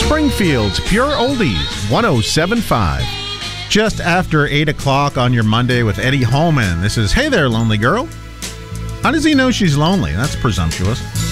Springfield's Pure Oldies 107.5. Just after 8 o'clock on your Monday with Eddie Holman. This is Hey There, Lonely Girl. How does he know she's lonely? That's presumptuous.